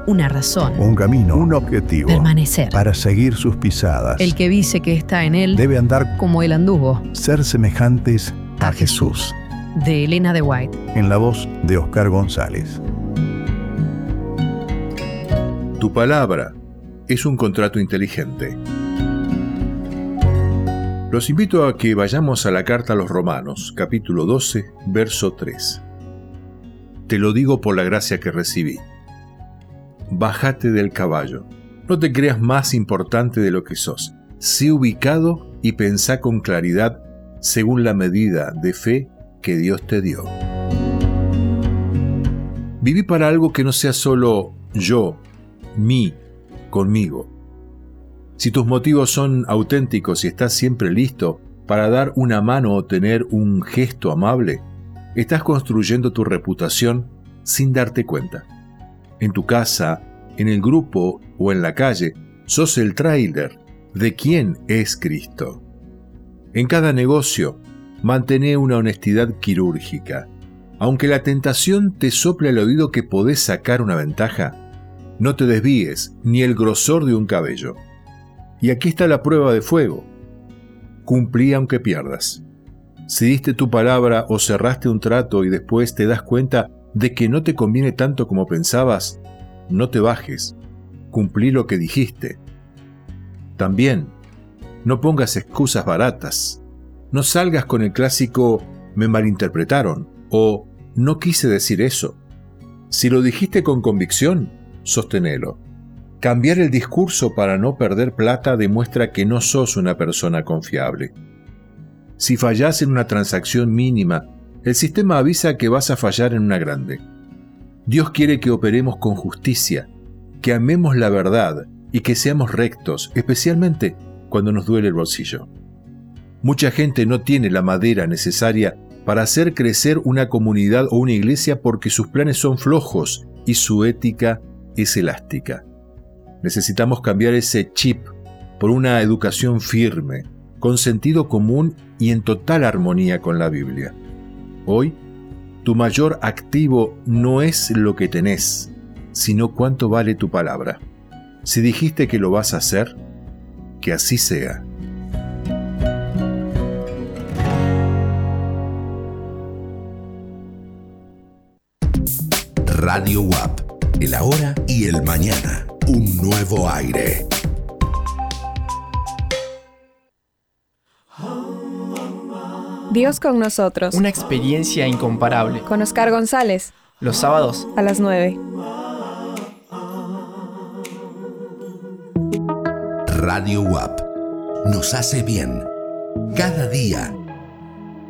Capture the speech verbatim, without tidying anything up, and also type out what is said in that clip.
una razón, un camino, un objetivo, permanecer. Para seguir sus pisadas. El que dice que está en él debe andar como él anduvo. Ser semejantes a, a Jesús. Jesús. De Elena de White. En la voz de Oscar González. Tu palabra es un contrato inteligente. Los invito a que vayamos a la carta a los Romanos, capítulo doce, verso tres. Te lo digo por la gracia que recibí. Bájate del caballo. No te creas más importante de lo que sos. Sé ubicado y pensá con claridad según la medida de fe que Dios te dio. Viví para algo que no sea solo yo, mí, conmigo. Si tus motivos son auténticos y estás siempre listo para dar una mano o tener un gesto amable, estás construyendo tu reputación sin darte cuenta. En tu casa, en el grupo o en la calle, sos el tráiler de quién es Cristo. En cada negocio, mantén una honestidad quirúrgica. Aunque la tentación te sople al oído que podés sacar una ventaja, no te desvíes ni el grosor de un cabello. Y aquí está la prueba de fuego. Cumplí aunque pierdas. Si diste tu palabra o cerraste un trato y después te das cuenta de que no te conviene tanto como pensabas, no te bajes. Cumplí lo que dijiste. También, no pongas excusas baratas. No salgas con el clásico «me malinterpretaron» o «no quise decir eso». Si lo dijiste con convicción, sostenelo. Cambiar el discurso para no perder plata demuestra que no sos una persona confiable. Si fallás en una transacción mínima, el sistema avisa que vas a fallar en una grande. Dios quiere que operemos con justicia, que amemos la verdad y que seamos rectos, especialmente cuando nos duele el bolsillo. Mucha gente no tiene la madera necesaria para hacer crecer una comunidad o una iglesia porque sus planes son flojos y su ética es elástica. Necesitamos cambiar ese chip por una educación firme, con sentido común y en total armonía con la Biblia. Hoy, tu mayor activo no es lo que tenés, sino cuánto vale tu palabra. Si dijiste que lo vas a hacer, que así sea. Radio U A P, el ahora y el mañana. Un nuevo aire. Dios con nosotros. Una experiencia incomparable. Con Oscar González. Los sábados a las nueve. Radio U A P nos hace bien. Cada día